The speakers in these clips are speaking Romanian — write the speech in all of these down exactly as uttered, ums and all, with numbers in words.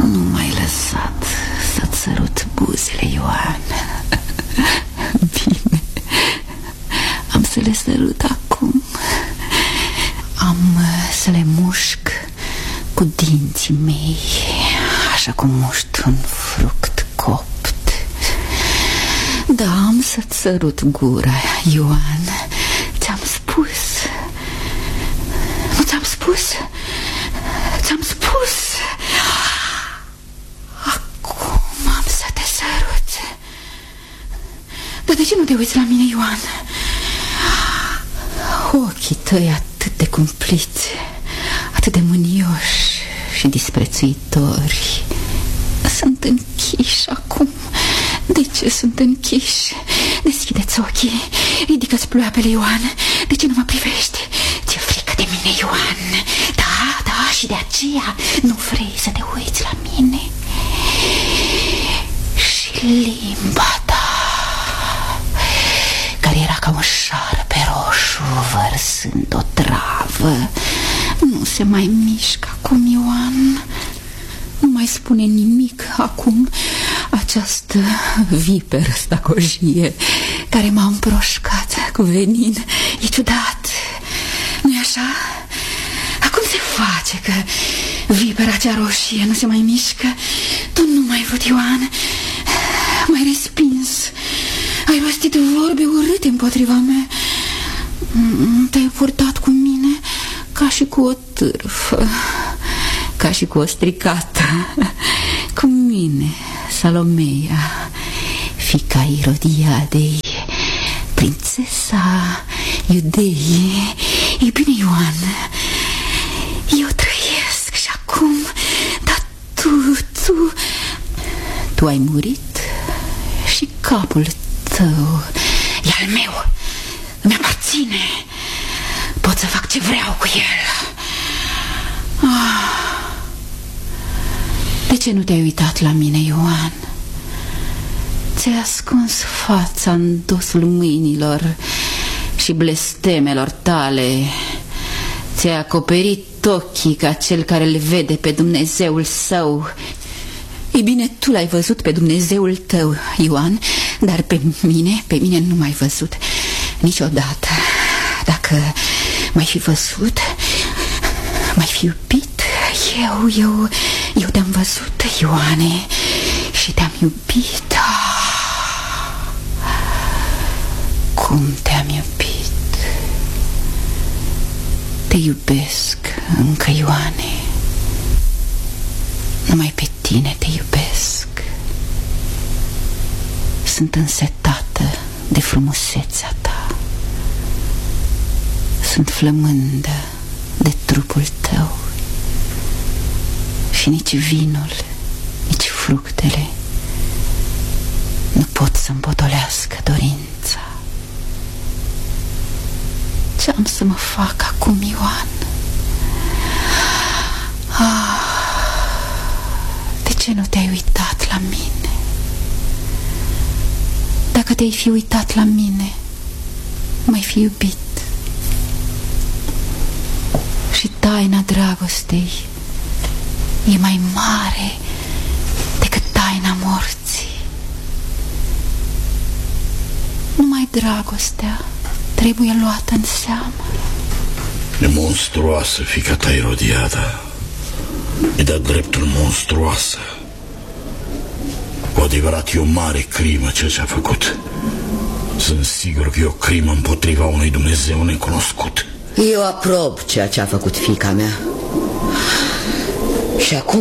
Nu m-ai lăsat să-ți sărut buzele, Ioan. Bine, am să le sărut acum. Am să le mușc cu dinții mei, așa cum muști un fruct copt. Da, am să-ți sărut gura, Ioan. Ți-am spus. Nu ți-am spus? Ți-am spus. Acum am să te sărut. Dar de ce nu te uiți la mine, Ioan? Ochii tăi atât de cumpliți, atât de mânioși și disprețuitori sunt închiși acum. De ce sunt închiși? Deschideți ochii, ridică-ți ploapele, Ioan. De ce nu mă privești? Ți-e frică de mine, Ioan? Da, da, și de aceea nu vrei să te uiți la mine. Și limba ta, care era ca un șarpe roșu vărsând o travă, nu se mai mișcă acum, Ioan. Nu mai spune nimic acum această viperă stacojie care m-a împroșcat cu venin. E ciudat, nu-i așa? Acum se face că vipera cea roșie nu se mai mișcă. Tu nu m-ai vrut, Ioan. M-ai respins. Ai rostit vorbe urâte împotriva mea. Te-ai purtat cu mine ca și cu o târfă, ca și cu o stricată. Cu mine, Salomeia, fiica Irodiadei, prințesa Iudeii. E bine, Ioan, eu trăiesc și acum, dar tu, tu Tu ai murit și capul tău e al meu, îmi aparține. Pot să fac ce vreau cu el. Ah. De ce nu te-ai uitat la mine, Ioan? Ți-ai ascuns fața în dosul mâinilor și blestemelor tale. Ți-ai acoperit ochii ca cel care le vede pe Dumnezeul său. Ei bine, tu l-ai văzut pe Dumnezeul tău, Ioan, dar pe mine, pe mine nu m-ai văzut niciodată. Dacă m-ai fi văzut, m-ai fi iubit. Eu, eu, eu te-am văzut, Ioane, și te-am iubit. Cum te-am iubit. Te iubesc încă, Ioane. Numai pe tine te iubesc. Sunt însetată de frumusețea ta. Sunt flămândă de trupul tău. Și nici vinul, nici fructele nu pot să-mi potolească dorința. Ce-am să mă fac acum, Ioan? Ah, de ce nu te-ai uitat la mine? Dacă te-ai fi uitat la mine, m-ai fi iubit. Și taina dragostei e mai mare decât taina morții. Numai dragostea trebuie luată în seamă. E monstruoasă fiica ta, Irodiada. E de-a dreptul monstruoasă. Cu adevărat e o mare crimă ceea ce a făcut. Sunt sigur că e o crimă împotriva unui Dumnezeu necunoscut. Eu aprob ceea ce a făcut fiica mea. Și acum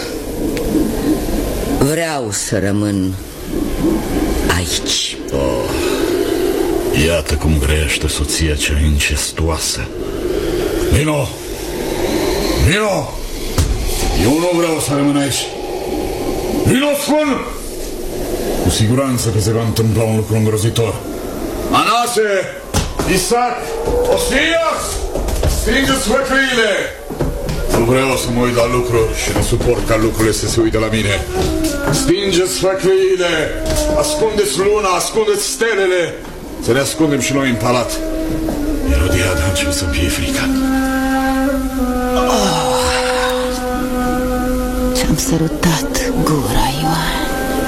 vreau să rămân aici. Oh, iată cum grăiește soția cea incestuoasă. Vino! Vino! Eu nu vreau să rămân aici. Vino, spun! Cu siguranță că se va întâmpla un lucru îngrozitor. Anase! Isaac! Osias! Stingeți făcăile! Nu vreau să mă uit la lucruri și nu suport ca lucrurile să se uite la mine. Stingeți făcăile! Ascundeți luna, ascundeți stelele! Să ne ascundem și noi în palat. Irodiada a început să-mi fie frică. Oh, ce-am Ți-am sărutat gura, Ioan.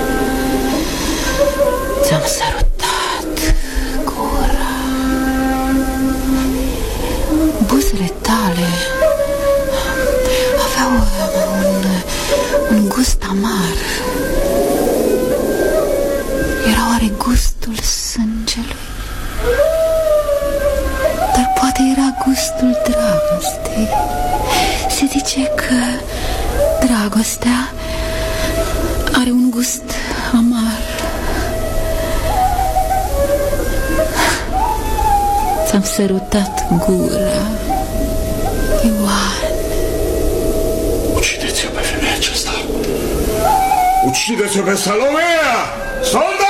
Ți-am sărutat gura. Buzele tale aveau un, un gust amar. Era oare gustul sângelui? Dar poate era gustul dragostei. Se zice că dragostea are un gust amar. Ți-am sărutat gura, Ioan. Ucideți-o pe femeia aceasta! Ucideți-o pe Salomea! Soldați!